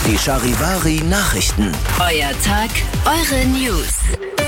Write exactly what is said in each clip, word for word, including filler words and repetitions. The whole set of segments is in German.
Die Charivari Nachrichten. Euer Tag, eure News.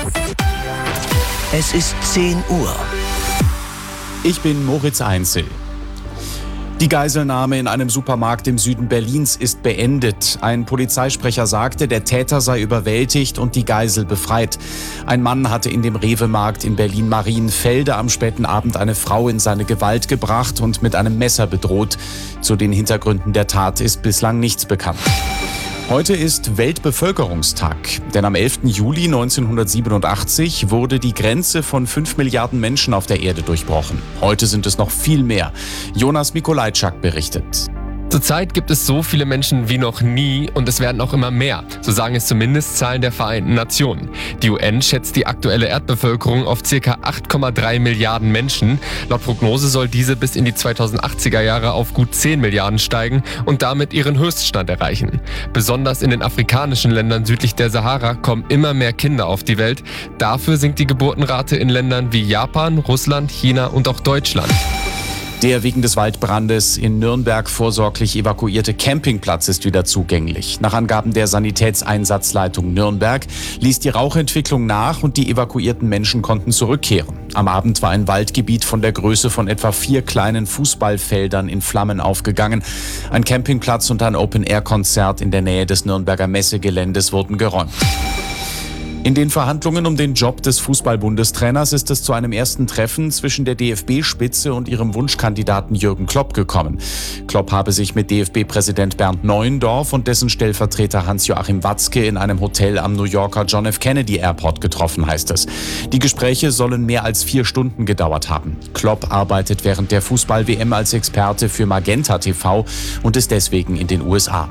Es ist zehn Uhr. Ich bin Moritz Einzel. Die Geiselnahme in einem Supermarkt im Süden Berlins ist beendet. Ein Polizeisprecher sagte, der Täter sei überwältigt und die Geisel befreit. Ein Mann hatte in dem Rewe-Markt in Berlin-Marienfelde am späten Abend eine Frau in seine Gewalt gebracht und mit einem Messer bedroht. Zu den Hintergründen der Tat ist bislang nichts bekannt. Heute ist Weltbevölkerungstag, denn am elften Juli neunzehnhundertsiebenundachtzig wurde die Grenze von fünf Milliarden Menschen auf der Erde durchbrochen. Heute sind es noch viel mehr. Jonas Mikolajczak berichtet. Zurzeit gibt es so viele Menschen wie noch nie und es werden auch immer mehr. So sagen es zumindest Zahlen der Vereinten Nationen. Die U N schätzt die aktuelle Erdbevölkerung auf ca. acht Komma drei Milliarden Menschen. Laut Prognose soll diese bis in die zweitausendachtziger Jahre auf gut zehn Milliarden steigen und damit ihren Höchststand erreichen. Besonders in den afrikanischen Ländern südlich der Sahara kommen immer mehr Kinder auf die Welt. Dafür sinkt die Geburtenrate in Ländern wie Japan, Russland, China und auch Deutschland. Der wegen des Waldbrandes in Nürnberg vorsorglich evakuierte Campingplatz ist wieder zugänglich. Nach Angaben der Sanitätseinsatzleitung Nürnberg ließ die Rauchentwicklung nach und die evakuierten Menschen konnten zurückkehren. Am Abend war ein Waldgebiet von der Größe von etwa vier kleinen Fußballfeldern in Flammen aufgegangen. Ein Campingplatz und ein Open-Air-Konzert in der Nähe des Nürnberger Messegeländes wurden geräumt. In den Verhandlungen um den Job des Fußball-Bundestrainers ist es zu einem ersten Treffen zwischen der D F B-Spitze und ihrem Wunschkandidaten Jürgen Klopp gekommen. Klopp habe sich mit D F B-Präsident Bernd Neuendorf und dessen Stellvertreter Hans-Joachim Watzke in einem Hotel am New Yorker John F. Kennedy Airport getroffen, heißt es. Die Gespräche sollen mehr als vier Stunden gedauert haben. Klopp arbeitet während der Fußball-W M als Experte für Magenta T V und ist deswegen in den U S A.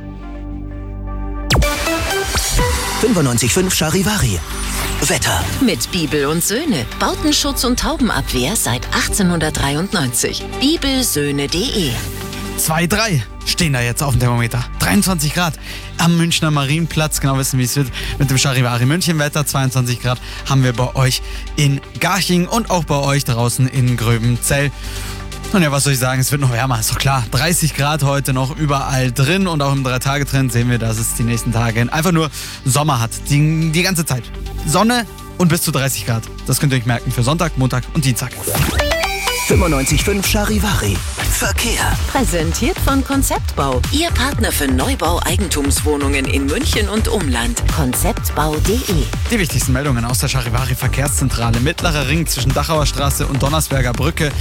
fünfundneunzig Komma fünf Charivari. Wetter. Mit Bibel und Söhne. Bautenschutz und Taubenabwehr seit achtzehnhundertdreiundneunzig. bibelsöhne punkt de. zwei Komma drei stehen da jetzt auf dem Thermometer. dreiundzwanzig Grad am Münchner Marienplatz. Genau wissen, wie es wird mit dem Charivari München Wetter. zweiundzwanzig Grad haben wir bei euch in Garching und auch bei euch draußen in Gröbenzell. Und ja, was soll ich sagen, es wird noch wärmer, ist doch klar. dreißig Grad heute noch überall drin und auch im drei-Tage-Trend sehen wir, dass es die nächsten Tage einfach nur Sommer hat. Die, die ganze Zeit. Sonne und bis zu dreißig Grad. Das könnt ihr euch merken für Sonntag, Montag und Dienstag. fünfundneunzig Komma fünf Charivari. Verkehr. Präsentiert von Konzeptbau. Ihr Partner für Neubau-Eigentumswohnungen in München und Umland. konzeptbau punkt de. Die wichtigsten Meldungen aus der Charivari Verkehrszentrale. Mittlerer Ring zwischen Dachauer Straße und Donnersberger Brücke.